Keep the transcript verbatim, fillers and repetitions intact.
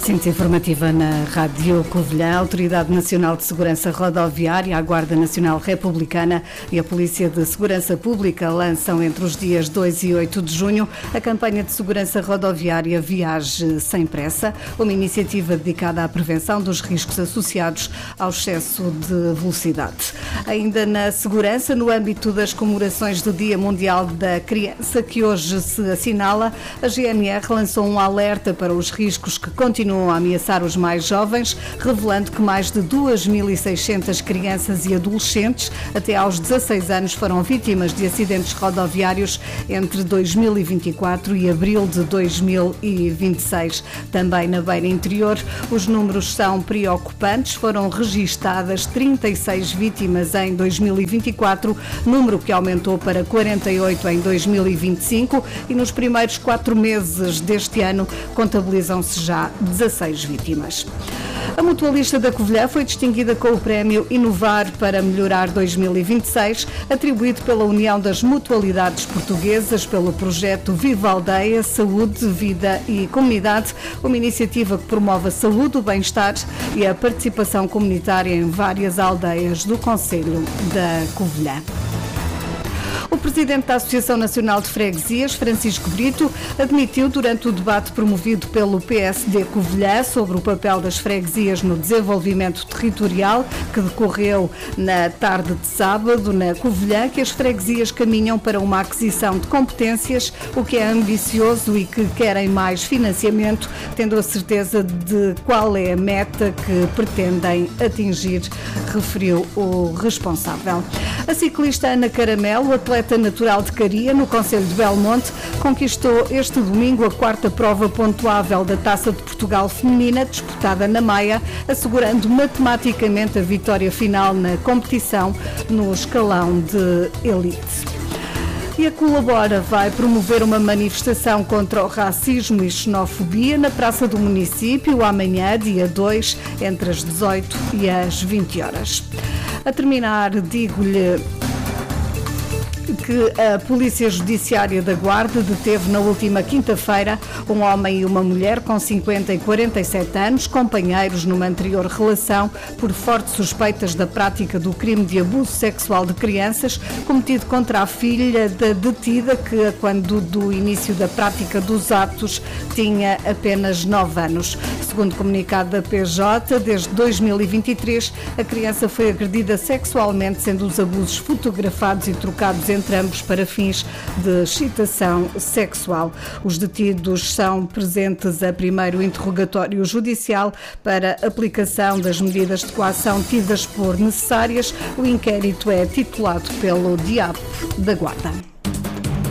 Síntese informativa na Rádio Covilhã. A Autoridade Nacional de Segurança Rodoviária, a Guarda Nacional Republicana e a Polícia de Segurança Pública lançam entre os dias dois e oito de junho a campanha de segurança rodoviária Viaje Sem Pressa, uma iniciativa dedicada à prevenção dos riscos associados ao excesso de velocidade. Ainda na segurança, no âmbito das comemorações do Dia Mundial da Criança, que hoje se assinala, a G N R lançou um alerta para os riscos que continuam a ameaçar os mais jovens, revelando que mais de duas mil e seiscentas crianças e adolescentes até aos dezasseis anos foram vítimas de acidentes rodoviários entre dois mil e vinte e quatro e abril de dois mil e vinte e seis. Também na beira interior, os números são preocupantes. Foram registadas trinta e seis vítimas em dois mil e vinte e quatro, número que aumentou para quarenta e oito em dois mil e vinte e cinco, e nos primeiros quatro meses deste ano contabilizam-se já dezasseis vítimas. A Mutualista da Covilhã foi distinguida com o prémio Inovar para Melhorar dois mil e vinte e seis, atribuído pela União das Mutualidades Portuguesas pelo projeto Viva Aldeia, Saúde, Vida e Comunidade, uma iniciativa que promove a saúde, o bem-estar e a participação comunitária em várias aldeias do concelho da Covilhã. O presidente da Associação Nacional de Freguesias, Francisco Brito, admitiu durante o debate promovido pelo P S D Covilhã sobre o papel das freguesias no desenvolvimento territorial, que decorreu na tarde de sábado na Covilhã, que as freguesias caminham para uma aquisição de competências, o que é ambicioso e que querem mais financiamento, tendo a certeza de qual é a meta que pretendem atingir, referiu o responsável. A ciclista Ana Caramelo, atleta natural de Caria, no concelho de Belmonte, conquistou este domingo a quarta prova pontuável da Taça de Portugal Feminina, disputada na Maia, assegurando matematicamente a vitória final na competição no escalão de elite. E a Colabora vai promover uma manifestação contra o racismo e xenofobia na Praça do Município amanhã, dia dois, entre as dezoito e as vinte horas. A terminar, digo-lhe que a Polícia Judiciária da Guarda deteve na última quinta-feira um homem e uma mulher com cinquenta e quarenta e sete anos, companheiros numa anterior relação, por fortes suspeitas da prática do crime de abuso sexual de crianças cometido contra a filha da detida, que, quando do início da prática dos atos, tinha apenas nove anos. Segundo comunicado da P J, desde dois mil e vinte e três, a criança foi agredida sexualmente, sendo os abusos fotografados e trocados entre ambos para fins de excitação sexual. Os detidos são presentes a primeiro interrogatório judicial para aplicação das medidas de coação tidas por necessárias. O inquérito é titulado pelo D I A P da Guarda.